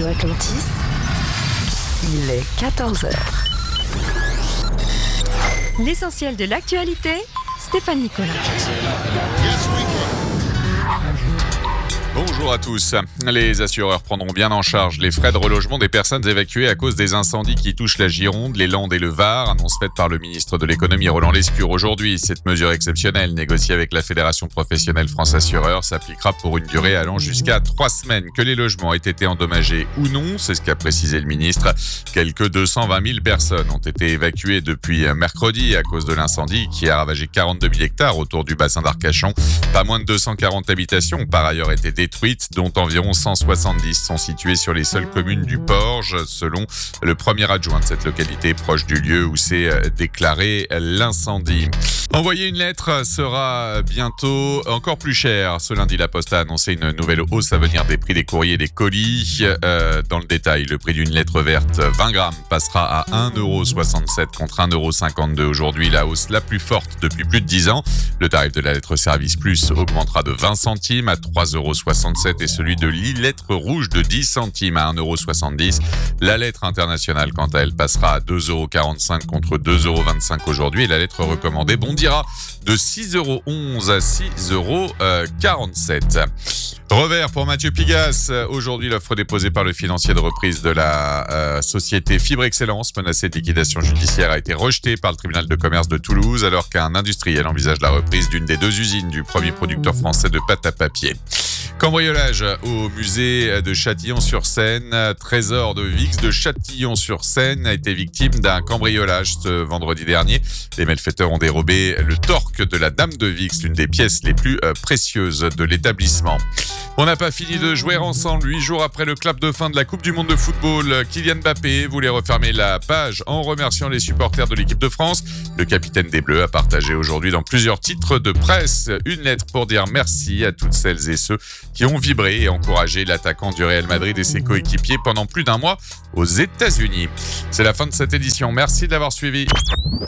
Atlantis, il est 14h. L'essentiel de l'actualité, Stéphane Nicolas. Bonjour à tous. Les assureurs prendront bien en charge les frais de relogement des personnes évacuées à cause des incendies qui touchent la Gironde, les Landes et le Var. Annonce faite par le ministre de l'économie Roland Lescure aujourd'hui. Cette mesure exceptionnelle négociée avec la Fédération professionnelle France Assureurs s'appliquera pour une durée allant jusqu'à 3 semaines. Que les logements aient été endommagés ou non, c'est ce qu'a précisé le ministre. Quelques 220 000 personnes ont été évacuées depuis mercredi à cause de l'incendie qui a ravagé 42 000 hectares autour du bassin d'Arcachon. Pas moins de 240 habitations ont par ailleurs été détruites, dont environ 170 sont situées sur les seules communes du Porge, selon le premier adjoint de cette localité proche du lieu où s'est déclaré l'incendie. Envoyer une lettre sera bientôt encore plus cher. Ce lundi, la Poste a annoncé une nouvelle hausse à venir des prix des courriers et des colis. Dans le détail, le prix d'une lettre verte 20 grammes passera à 1,67 € contre 1,52 € aujourd'hui, la hausse la plus forte depuis plus de 10 ans. Le tarif de la lettre Service Plus augmentera de 20 centimes à 3,67 € et celui de l'e-lettre rouge de 10 centimes à 1,70 €. La lettre internationale, quant à elle, passera à 2,45 € contre 2,25 € aujourd'hui et la lettre recommandée bondira de 6,11 € à 6,47 €. Revers pour Mathieu Pigasse. Aujourd'hui, l'offre déposée par le financier de reprise de la société Fibre Excellence, menacée de liquidation judiciaire, a été rejetée par le tribunal de commerce de Toulouse, alors qu'un industriel envisage la reprise d'une des 2 usines du premier producteur français de pâte à papier. Cambriolage au musée de Châtillon-sur-Seine. Trésor de Vix de Châtillon-sur-Seine a été victime d'un cambriolage ce vendredi dernier. Les malfaiteurs ont dérobé le torque de la Dame de Vix, l'une des pièces les plus précieuses de l'établissement. On n'a pas fini de jouer ensemble. 8 jours après le clap de fin de la Coupe du Monde de football, Kylian Mbappé voulait refermer la page en remerciant les supporters de l'équipe de France. Le capitaine des Bleus a partagé aujourd'hui dans plusieurs titres de presse une lettre pour dire merci à toutes celles et ceux qui ont vibré et encouragé l'attaquant du Real Madrid et ses coéquipiers pendant plus d'1 mois aux États-Unis. C'est la fin de cette édition. Merci de l'avoir suivi.